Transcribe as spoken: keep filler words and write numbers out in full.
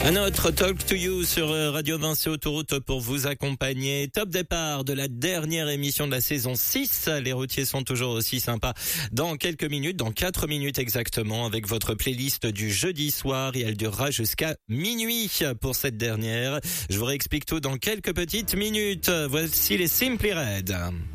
Un autre Talk to You sur Radio Vinci Autoroute pour vous accompagner. Top départ de la dernière émission de la saison six. Les routiers sont toujours aussi sympas. Dans quelques minutes, dans quatre minutes exactement, avec votre playlist du jeudi soir. Et elle durera jusqu'à minuit pour cette dernière. Je vous réexplique tout dans quelques petites minutes. Voici les Simply Red.